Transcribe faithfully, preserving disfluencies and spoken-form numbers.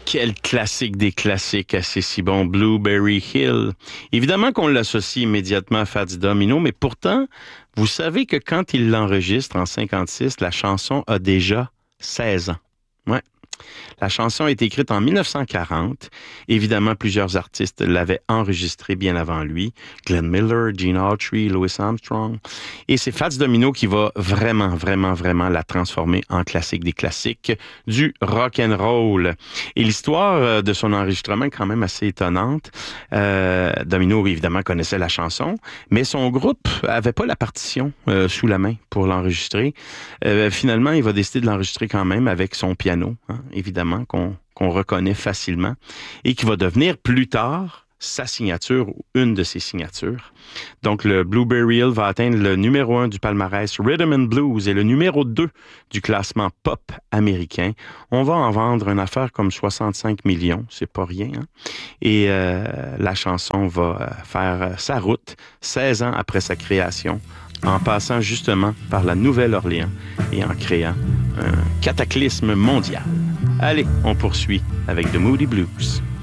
Quel classique des classiques, assez si bon, Blueberry Hill. Évidemment qu'on l'associe immédiatement à Fats Domino, mais pourtant, vous savez que quand il l'enregistre en cinquante-six, la chanson a déjà seize ans. Ouais. La chanson a été écrite en dix-neuf cent quarante. Évidemment, plusieurs artistes l'avaient enregistrée bien avant lui. Glenn Miller, Gene Autry, Louis Armstrong. Et c'est Fats Domino qui va vraiment, vraiment, vraiment la transformer en classique des classiques du rock and roll. Et l'histoire de son enregistrement est quand même assez étonnante. Euh, Domino, évidemment, connaissait la chanson, mais son groupe avait pas la partition euh, sous la main pour l'enregistrer. Euh, finalement, il va décider de l'enregistrer quand même avec son piano, hein, évidemment, qu'on, qu'on reconnaît facilement et qui va devenir plus tard sa signature ou une de ses signatures. Donc, le Blueberry Hill va atteindre le numéro un du palmarès Rhythm and Blues et le numéro deux du classement pop américain. On va en vendre une affaire comme soixante-cinq millions, c'est pas rien. Hein? Et euh, la chanson va faire sa route seize ans après sa création, en passant justement par la Nouvelle-Orléans et en créant un cataclysme mondial. Allez, on poursuit avec The Moody Blues.